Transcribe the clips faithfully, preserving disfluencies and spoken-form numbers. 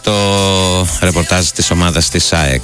Το ρεπορτάζ της ομάδας της ΑΕΚ.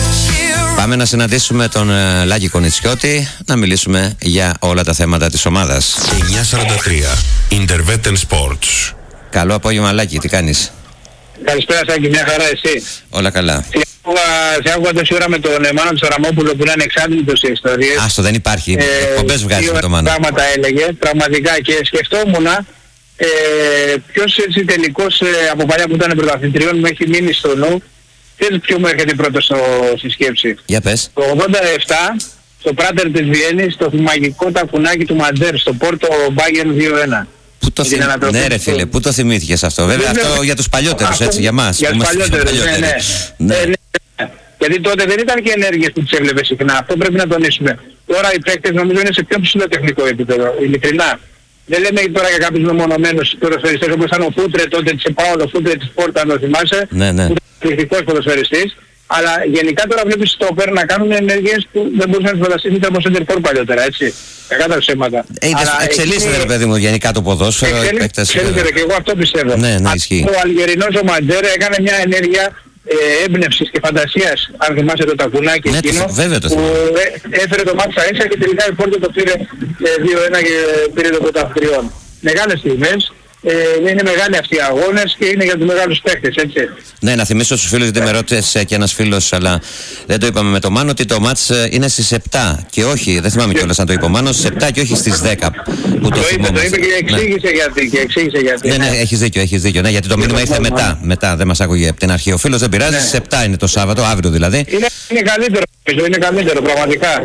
Πάμε να συναντήσουμε τον ε, Λάκη Κονιτσιώτη, να μιλήσουμε για όλα τα θέματα της ομάδας. εννιά σαράντα τρία Intervetten Sports. Καλό απόγευμα, Λάκη, τι κάνεις? Καλησπέρα Σάκη, μια χαρά, εσύ? Όλα καλά. Σε άκουγα τόση ώρα με τον Μάνο Τσαραμόπουλο που είναι ανεξάρτητος σε ιστορίες. Άστο, δεν υπάρχει. Ε, Εκπομπές βγάζει με τον Μάνο. Πράγματα έλεγε, πραγματικά, και σκεφτόμουν ε, ποιος έτσι τελικός ε, από παλιά που ήταν πρωταθλητριών μου έχει μείνει στο νου. Ξέρεις ποιο μου έρχεται πρώτο στο, στη σκέψη? Για πες. Το ογδόντα επτά, στο Πράτερ της Βιέννης, το μαγικό τακουνάκι του Μαντέρ, στο Πόρτο Μπάγεν δύο ένα. Πού το θυμ... Ναι ρε φίλε, πού το θυμήθηκες αυτό? Βέβαια αυτό, αυτό για τους παλιότερους, έτσι, για μας. Για τους παλιότερους, ναι, ναι. ναι. Ε, ναι. Γιατί τότε δεν ήταν και ενέργειες που τις έβλεπε συχνά, αυτό πρέπει να τονίσουμε. Τώρα οι παίκτες νομίζω είναι σε πιο ψηλό τεχνικό επίπεδο, ειλικρινά. Δεν λέμε τώρα για κάποιους μεμονωμένους ποδοσφαιριστές όπως ήταν ο Φούτρε τότε της ΕΠΑΟΛ, ο Φούτρε της Πόρτα, αν το θυμάσαι, ναι, ναι. που ήταν εκπληκτικός ποδοσφαιριστής. Αλλά γενικά τώρα βλέπεις στόπερ να κάνουν ενέργειες που δεν μπορούσαν να τις φανταστείς ούτε από σέντερφορ παλιότερα, έτσι. Κακά τα ψέματα. Εξελίσσεται ρε παιδί μου γενικά το ποδόσφαιρο. Εξελίσσεται και εγώ αυτό πιστεύω. Ναι, ναι, ισχύει. Ο Αλγερινός ο Μαντζέρε έκανε μια ενέργεια ε, έμπνευσης και φαντασίας, αν θυμάσαι το τακουνάκι ναι, εκείνο, το, βέβαια το που ε, έφερε το μάτι στα ίσα και τελικά η Πόρτο το πήρε ε, δύο ένα και πήρε το πρωταθλητριών. Μεγάλες στιγμές. Ε, είναι μεγάλοι αυτοί οι αγώνες και είναι για τους μεγάλους παίκτες, έτσι. Ναι, να θυμίσω στους φίλους, γιατί με ρώτησε και ένας φίλος, αλλά δεν το είπαμε με το Μάνο, ότι το μάτς είναι στις επτά και όχι, δεν θυμάμαι κιόλας αν το είπε ο Μάνος, στις επτά και όχι στις δέκα. Που το, το είπε, το είπε και εξήγησε, ναι. γιατί, και εξήγησε γιατί. Ναι, ναι, έχεις δίκιο, έχεις δίκιο. Ναι, γιατί το μήνυμα ήρθε μετά, μετά, δεν μας άκουγε από την αρχή. Ο φίλος δεν πειράζει, ναι. Στις επτά είναι το Σάββατο, αύριο δηλαδή. Είναι, είναι καλύτερο, είναι καλύτερο, πραγματικά.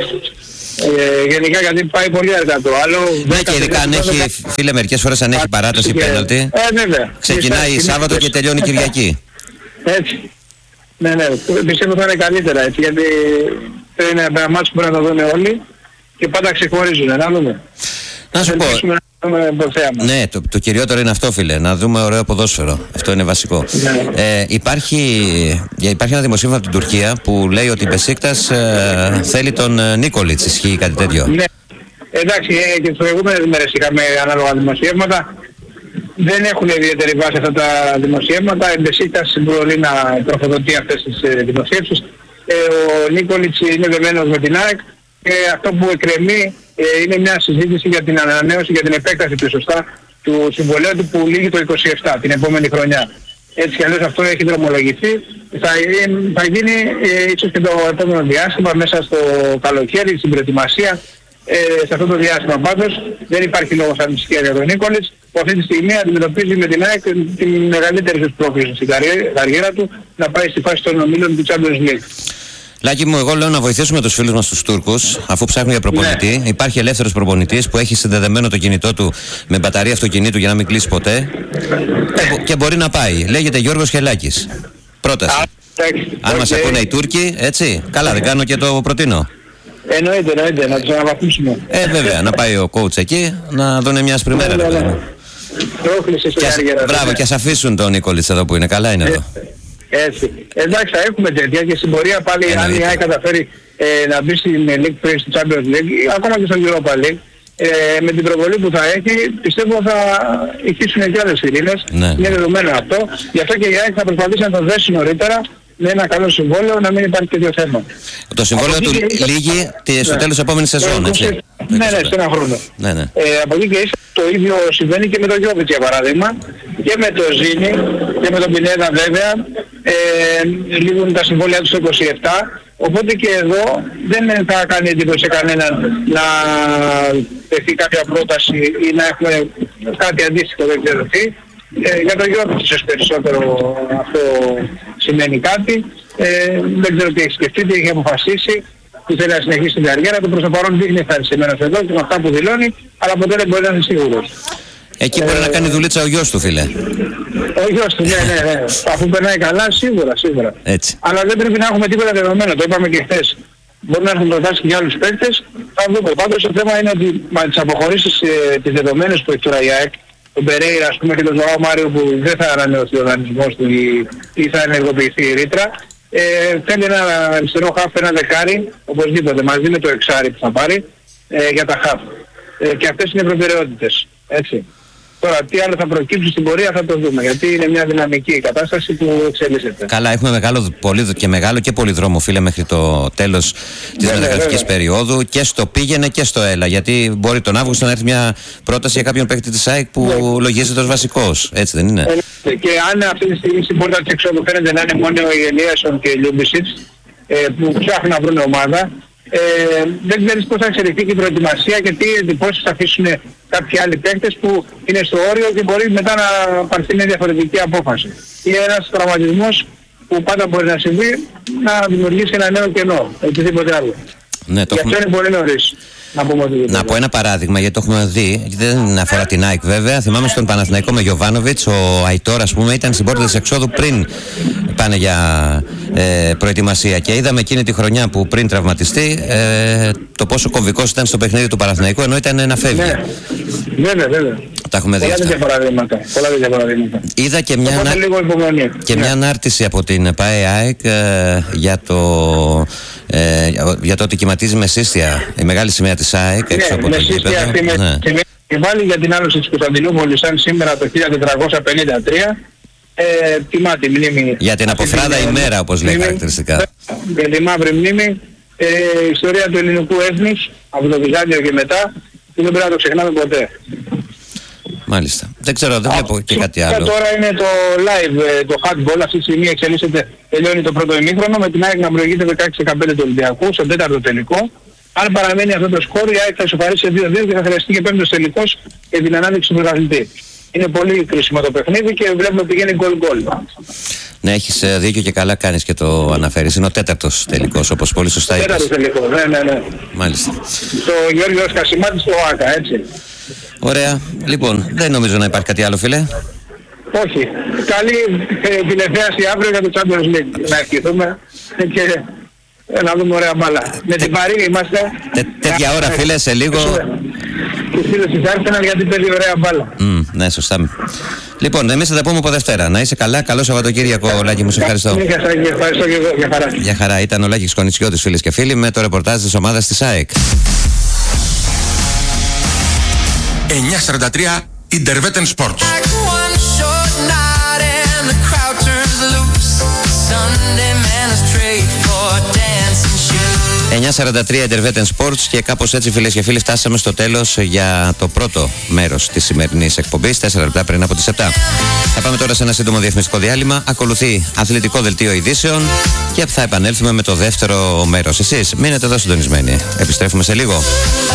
Ε, γενικά γιατί πάει πολύ αργά το άλλο. Ναι, και ειδικά αν έχει, φίλε, μερικές φορές αν έχει παράταση πέναλτι, ε, ξεκινάει Σάββατο και τελειώνει Κυριακή. Έτσι. Ναι, ναι, πιστεύω θα είναι καλύτερα έτσι, γιατί είναι ένα μάτσο που πρέπει να το δουν όλοι και πάντα ξεχωρίζουν, να δούμε. Να σου πω, ναι, το, το κυριότερο είναι αυτό, φίλε, να δούμε ωραίο ποδόσφαιρο. Αυτό είναι βασικό. Ναι. Ε, υπάρχει, υπάρχει ένα δημοσίευμα από την Τουρκία που λέει ότι η Μπεσίκτας ε, θέλει τον ε, Νίκολιτς, ισχύει κάτι τέτοιο? Ναι, εντάξει, ε, και τις προηγούμενες μέρες είχαμε ανάλογα δημοσιεύματα. Δεν έχουν ιδιαίτερη βάση αυτά τα δημοσιεύματα. Η Μπεσίκτας μπορεί να τροφοδοτεί αυτές τις ε, δημοσίευσεις. Ε, ο Νίκολιτς είναι δεμένος με την ΑΕΚ και αυτό που εκκρεμεί ε, είναι μια συζήτηση για την ανανέωση, για την επέκταση του σωστά του συμβολέου του που λύγει το είκοσι επτά, την επόμενη χρονιά. Έτσι κι αλλιώς αυτό έχει δρομολογηθεί. Θα, θα γίνει ε, ίσως και το επόμενο διάστημα, μέσα στο καλοκαίρι, στην προετοιμασία. Ε, σε αυτό το διάστημα πάντως δεν υπάρχει λόγος ανησυχία για τον Νίκολιτς, που αυτή τη στιγμή αντιμετωπίζει με την ΑΕΚ την μεγαλύτερη της πρόκληση στην καριέρα του, να πάει στη φάση των ομίλων του Champions League. Λάκη μου, εγώ λέω να βοηθήσουμε τους φίλους μας τους Τούρκους, αφού ψάχνουν για προπονητή. Ναι. Υπάρχει ελεύθερος προπονητής που έχει συνδεδεμένο το κινητό του με μπαταρία αυτοκινήτου για να μην κλείσει ποτέ. και, και μπορεί να πάει. Λέγεται Γιώργος Χελάκης. Πρόταση. Αν okay. μας ακούνε οι Τούρκοι, έτσι. Καλά, δεν κάνω και το προτείνω. Εννοείται, εννοείται, να τους αναβαθμίσουμε. Ε, βέβαια, να πάει ο coach εκεί, να δουν μια σπριμέρα. Πρόκληση στην καριέρα. Μπράβο, και ας αφήσουν τον Νίκολιτς εδώ που είναι. Καλά είναι εδώ. Έτσι. Εντάξει, θα έχουμε τέτοια και στην πορεία πάλι αν η ΑΕΚ καταφέρει ε, να μπει στην League Play, στη Champions League, ακόμα και στο Europa League, ε, με την προβολή που θα έχει, πιστεύω θα ηχήσουν και άλλες ειρήνες. Ναι. Είναι δεδομένο αυτό. Γι' αυτό και η ΑΕΚ θα προσπαθήσει να το δέσει νωρίτερα με ένα καλό συμβόλαιο, να μην υπάρχει τέτοιο θέμα. Το συμβόλαιο του λύγει στο τέλος της επόμενης σεζόν, έτσι. Ναι, ναι, σε ένα χρόνο. Ναι, ναι. Ε, από εκεί και ίσως το ίδιο συμβαίνει και με τον Γιώβιτς για παράδειγμα, και με τον Ζήνη και με τον Πινέδα βέβαια, ε, λήγουν τα συμβόλαια του στο είκοσι επτά, οπότε και εδώ δεν θα κάνει εντύπωση σε κανέναν να τεθεί κάποια πρόταση ή να έχουμε κάτι αντίστοιχο, δεν ξέρω τι. Ε, για τον Γιώργο περισσότερο αυτό σημαίνει κάτι. Ε, δεν ξέρω τι έχει σκεφτεί, τι έχει αποφασίσει, που θέλει να συνεχίσει την καριέρα του. Προς το παρόν δείχνει ευχαριστημένος εδώ και με αυτά που δηλώνει, αλλά ποτέ δεν μπορεί να είναι σίγουρος. Εκεί μπορεί ε, να κάνει δουλίτσα ο γιος του, φίλε. Ο γιος του, ναι, ναι, ναι. Αφού περνάει καλά, σίγουρα, σίγουρα. Έτσι. Αλλά δεν πρέπει να έχουμε τίποτα δεδομένο, το είπαμε και χθες. Μπορεί να έχουν προτάσει και για άλλους παίκτες, θα δούμε. Πάντως το θέμα είναι ότι με τις αποχωρήσεις ε, τις δεδομένες που έχει τώρα η ΑΕΚ, τον Περέιρα, ας πούμε, και τον Ζωάο Μάριο που δεν θα ανανεωθεί ο οργανισμός του ή, ή θα ενεργοποιηθεί η ρήτρα, ε, θέλει ένα αριστερό χαφ, ένα δεκάρι, οπωσδήποτε, μαζί με το εξάρι που θα πάρει, ε, για τα χαφ. Ε, και αυτές είναι οι προτεραιότητες, έτσι. Τώρα τι άλλο θα προκύψει στην πορεία θα το δούμε, γιατί είναι μια δυναμική κατάσταση που εξελίσσεται. Καλά, έχουμε μεγάλο, πολύ, και μεγάλο και πολύ δρόμο, φίλε, μέχρι το τέλος της μεταγραφικής περίοδου και στο πήγαινε και στο έλα. Γιατί μπορεί τον Αύγουστο να έρθει μια πρόταση για κάποιον παίκτη της ΑΕΚ που ναι. λογίζεται ως βασικός. Έτσι δεν είναι? Ε, και αν αυτή τη στιγμή στην πόρτα της εξόδου φαίνεται να είναι μόνο ο Ελίασον και ο Λιούμπισιτς ε, που ψάχνουν να βρουν ομάδα, ε, δεν ξέρεις πώς θα εξελιχθεί και η προετοιμασία και τι εντυπώσεις θα αφήσουν κάποιοι άλλοι παίκτες που είναι στο όριο και μπορεί μετά να πάρθει μια διαφορετική απόφαση. Ή ένας τραυματισμός που πάντα μπορεί να συμβεί να δημιουργήσει ένα νέο κενό, οτιδήποτε άλλο. Ναι, το Γι' αυτό έχουμε... είναι πολύ νωρίς. Να, να πω ένα παράδειγμα, γιατί το έχουμε δει, δεν αφορά την ΑΕΚ βέβαια. Θυμάμαι στον Παναθηναϊκό με Γιοβάνοβιτς, ο Αϊτόρ, ας πούμε, ήταν στην πόρτα της εξόδου πριν πάνε για ε, προετοιμασία. Και είδαμε εκείνη τη χρονιά που πριν τραυματιστεί ε, το πόσο κομβικός ήταν στο παιχνίδι του Παναθηναϊκού, ενώ ήταν να φεύγει. Ναι, βέβαια, βέβαια. Τα έχουμε δει πολλά αυτά. Πολλά τέτοια παραδείγματα. Είδα και μια, ανα... και ναι. μια ανάρτηση από την ΠΑΕ ΑΕΚ ε, για, το, ε, για το ότι κυματίζει με σύστια η μεγάλη σημαία της ΑΕΚ έξω ναι, από το γήπεδο. Ναι, και βάλει για την άλωση της Κωνσταντινούπολης σαν σήμερα το χίλια τετρακόσια πενήντα τρία ε, τιμά τη μνήμη. Για την αποφράδα ημέρα, όπως λέει χαρακτηριστικά. Για τη μαύρη μνήμη, ε, ιστορία του ελληνικού έθνους από το Βυζάντιο και μετά, που δεν πρέπει να το ξεχνάμε ποτέ. Μάλιστα. Δεν ξέρω, δεν βλέπω και κάτι άλλο. Τώρα είναι το live, το handball, αυτή τη στιγμή εξελίσσεται, τελειώνει το πρώτο ημίχρονο, με την ΑΕΚ να προηγείται δεκαέξι δεκαπέντε του Ολυμπιακού, στον τέταρτο τελικό. Αν παραμένει αυτό το σκόρ, η ΑΕΚ θα ισοφαρίσει σε δύο δύο και θα χρειαστεί και πέμπτος τελικός για την ανάδειξη του πρωταθλητή. Είναι πολύ κρίσιμο το παιχνίδι και βλέπουμε ότι πηγαίνει γκολ-γκολ. Ναι, έχεις δίκιο και καλά κάνεις και το αναφέρεις. Είναι ο τέταρτος τελικός, όπως πολύ σωστά είπες. Τέταρτος τελικός, ναι, ναι, ναι. Μάλιστα. Στο Γιώργος Κασιμάτης στο ΆΚΑ, έτσι. Ωραία. Λοιπόν, δεν νομίζω να υπάρχει κάτι άλλο, φίλε. Όχι. Καλή ε, τηλεθέαση αύριο για το Champions League. Να ευχηθούμε και ε, να δούμε ωραία μπάλα. Με την Παρή είμαστε. Τε, τέτοια ώρα, φίλε, σε λίγο. Και φίλες της Arsenal γιατί παίζει ωραία μπάλα. Mm, ναι, σωστά. Λοιπόν, εμείς θα τα πούμε από Δευτέρα. Να είσαι καλά. Καλό Σαββατοκύριακο, Λάκη μου. Σε ευχαριστώ. Ευχαριστώ και εγώ. Για χαρά. Για χαρά. Ήταν ο Λάκης Κονιτσιώτης, φίλες και φίλοι, με το ρεπορτάζ της ομάδας της ΑΕΚ. εννιά σαράντα τρία Intervetten Sports. εννιά σαράντα τρία Intervetten Sports και κάπως έτσι, φίλες και φίλοι, φτάσαμε στο τέλος για το πρώτο μέρος της σημερινής εκπομπής, τέσσερα λεπτά πριν από τις επτά. Θα πάμε τώρα σε ένα σύντομο διαφημιστικό διάλειμμα. Ακολουθεί αθλητικό δελτίο ειδήσεων και θα επανέλθουμε με το δεύτερο μέρος. Εσείς μείνετε εδώ συντονισμένοι. Επιστρέφουμε σε λίγο.